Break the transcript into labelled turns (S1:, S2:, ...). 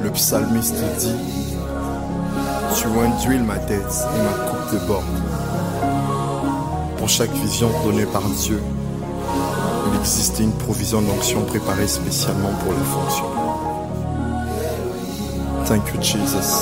S1: Le psalmiste dit: tu induis ma tête et ma coupe déborde. Pour chaque vision donnée par Dieu, il existait une provision d'onction préparée spécialement pour la fonction. Thank you, Jesus.